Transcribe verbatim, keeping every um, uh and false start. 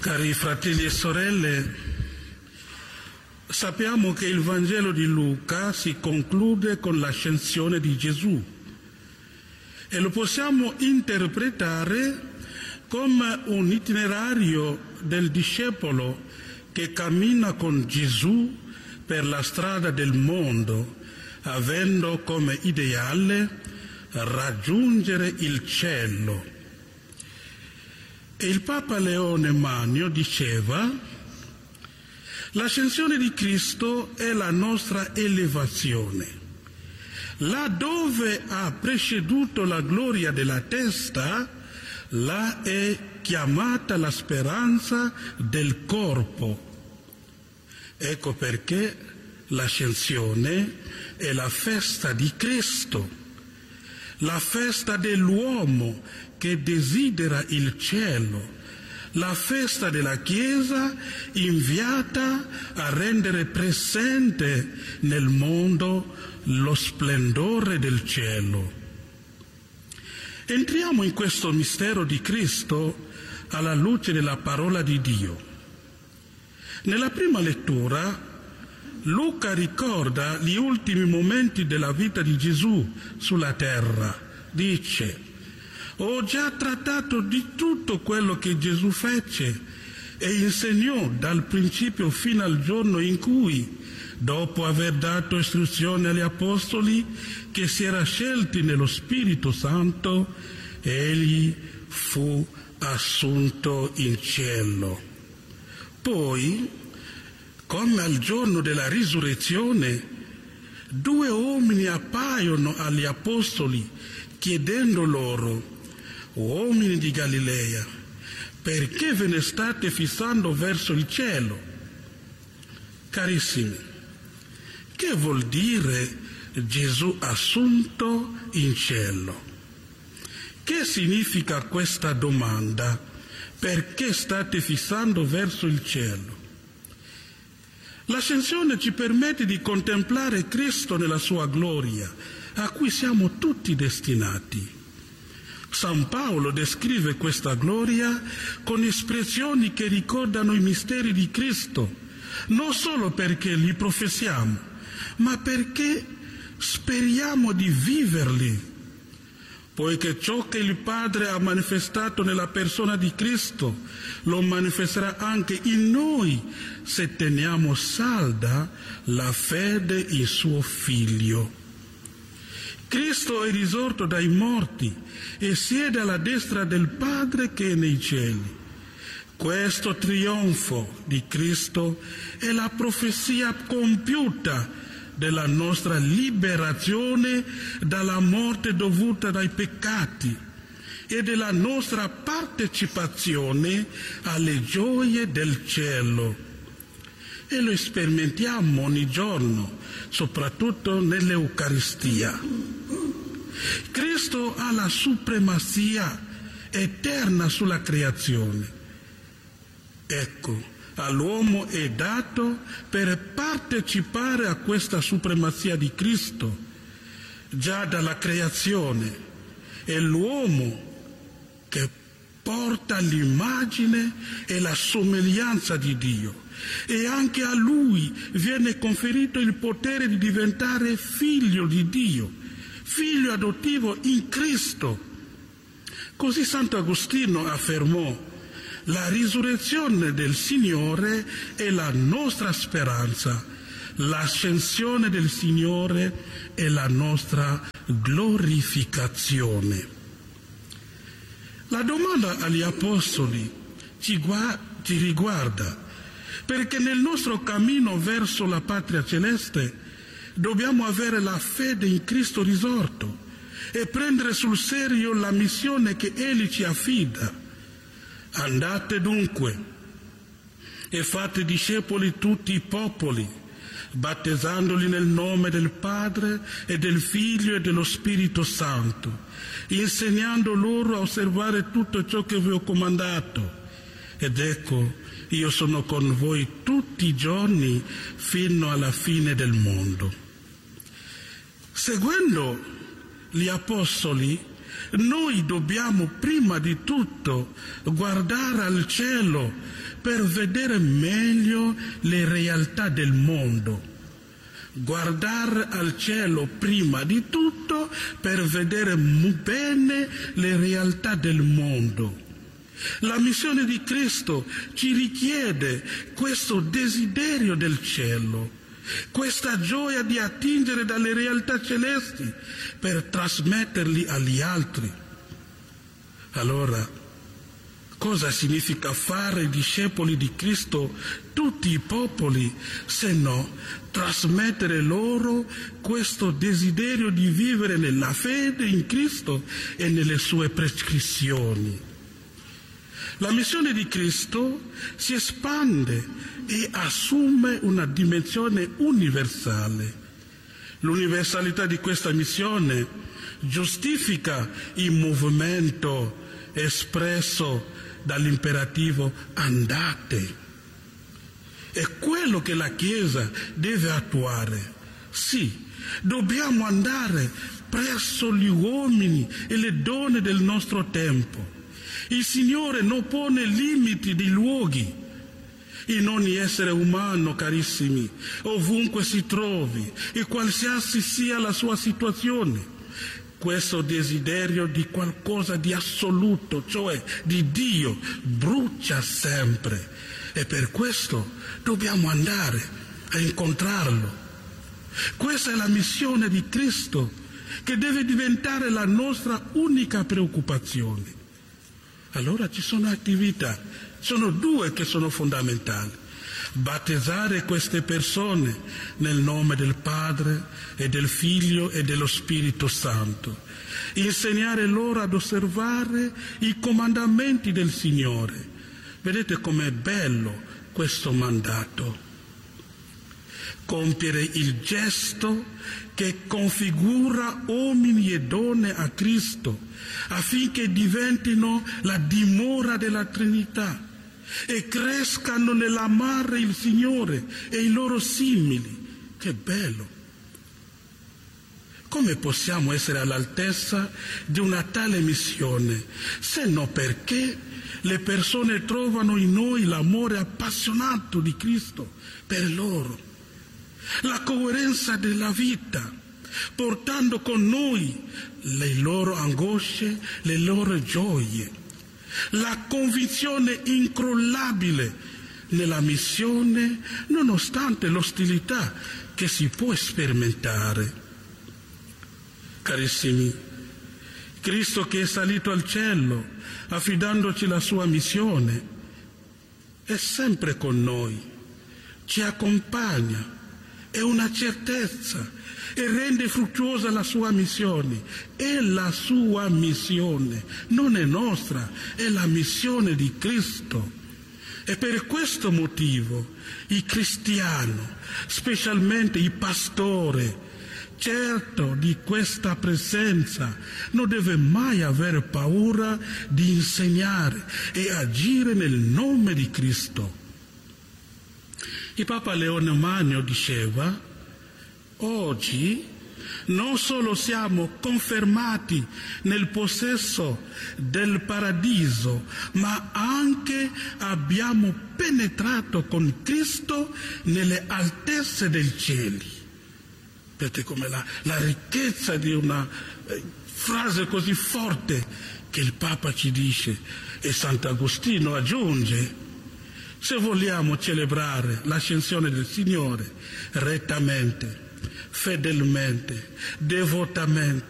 Cari fratelli e sorelle, sappiamo che il Vangelo di Luca si conclude con l'ascensione di Gesù e lo possiamo interpretare come un itinerario del discepolo che cammina con Gesù per la strada del mondo, avendo come ideale raggiungere il cielo. E il Papa Leone Magno diceva: l'ascensione di Cristo è la nostra elevazione. Là dove ha preceduto la gloria della testa, là è chiamata la speranza del corpo. Ecco perché l'ascensione è la festa di Cristo, la festa dell'uomo che desidera il cielo, la festa della Chiesa inviata a rendere presente nel mondo lo splendore del cielo. Entriamo in questo mistero di Cristo alla luce della parola di Dio. Nella prima lettura Luca ricorda gli ultimi momenti della vita di Gesù sulla terra. Dice: ho già trattato di tutto quello che Gesù fece e insegnò dal principio fino al giorno in cui, dopo aver dato istruzioni agli apostoli che si era scelti nello Spirito Santo, egli fu assunto in cielo. Poi, come al giorno della risurrezione, due uomini appaiono agli apostoli chiedendo loro: uomini di Galilea, perché ve ne state fissando verso il cielo? Carissimi, che vuol dire Gesù assunto in cielo? Che significa questa domanda? Perché state fissando verso il cielo? L'ascensione ci permette di contemplare Cristo nella sua gloria, a cui siamo tutti destinati. San Paolo descrive questa gloria con espressioni che ricordano i misteri di Cristo, non solo perché li professiamo, ma perché speriamo di viverli, poiché ciò che il Padre ha manifestato nella persona di Cristo lo manifesterà anche in noi se teniamo salda la fede in suo Figlio. Cristo è risorto dai morti e siede alla destra del Padre che è nei cieli. Questo trionfo di Cristo è la profezia compiuta della nostra liberazione dalla morte dovuta dai peccati e della nostra partecipazione alle gioie del cielo. E lo sperimentiamo ogni giorno, soprattutto nell'Eucaristia. Cristo ha la supremazia eterna sulla creazione. Ecco, all'uomo è dato per partecipare a questa supremazia di Cristo. Già dalla creazione è l'uomo che porta l'immagine e la somiglianza di Dio, e anche a lui viene conferito il potere di diventare figlio di Dio, figlio adottivo in Cristo. Così Sant'Agostino affermò: la risurrezione del Signore è la nostra speranza, l'ascensione del Signore è la nostra glorificazione. La domanda agli Apostoli ci, gua- ci riguarda, perché nel nostro cammino verso la patria celeste dobbiamo avere la fede in Cristo risorto e prendere sul serio la missione che Egli ci affida. Andate dunque e fate discepoli tutti i popoli, battezzandoli nel nome del Padre e del Figlio e dello Spirito Santo, insegnando loro a osservare tutto ciò che vi ho comandato. Ed ecco, io sono con voi tutti i giorni fino alla fine del mondo. Seguendo gli Apostoli, noi dobbiamo prima di tutto guardare al cielo per vedere meglio le realtà del mondo. Guardare al cielo prima di tutto per vedere bene le realtà del mondo. La missione di Cristo ci richiede questo desiderio del cielo, questa gioia di attingere dalle realtà celesti per trasmetterli agli altri. Allora, cosa significa fare discepoli di Cristo tutti i popoli, se no trasmettere loro questo desiderio di vivere nella fede in Cristo e nelle sue prescrizioni? La missione di Cristo si espande e assume una dimensione universale. L'universalità di questa missione giustifica il movimento espresso dall'imperativo andate. È quello che la Chiesa deve attuare. Sì, dobbiamo andare presso gli uomini e le donne del nostro tempo. Il Signore non pone limiti di luoghi in ogni essere umano, carissimi, ovunque si trovi e qualsiasi sia la sua situazione. Questo desiderio di qualcosa di assoluto, cioè di Dio, brucia sempre e per questo dobbiamo andare a incontrarlo. Questa è la missione di Cristo che deve diventare la nostra unica preoccupazione. Allora ci sono attività, sono due che sono fondamentali. Battezzare queste persone nel nome del Padre e del Figlio e dello Spirito Santo. Insegnare loro ad osservare i comandamenti del Signore. Vedete com'è bello questo mandato. Compiere il gesto che configura uomini e donne a Cristo, affinché diventino la dimora della Trinità e crescano nell'amare il Signore e i loro simili. Che bello! Come possiamo essere all'altezza di una tale missione, se non perché le persone trovano in noi l'amore appassionato di Cristo per loro, la coerenza della vita, portando con noi le loro angosce, le loro gioie, la convinzione incrollabile nella missione nonostante l'ostilità che si può sperimentare. Carissimi, Cristo che è salito al cielo affidandoci la sua missione è sempre con noi, ci accompagna, è una certezza e rende fruttuosa la sua missione. È la sua missione, non è nostra, è la missione di Cristo. E per questo motivo i cristiani, specialmente i pastori, certo di questa presenza, non deve mai avere paura di insegnare e agire nel nome di Cristo. Il Papa Leone Magno diceva: oggi non solo siamo confermati nel possesso del paradiso, ma anche abbiamo penetrato con Cristo nelle altezze dei cieli. Vedete come la, la ricchezza di una eh, frase così forte che il Papa ci dice, e Sant'Agostino aggiunge: se vogliamo celebrare l'ascensione del Signore rettamente, fedelmente, devotamente,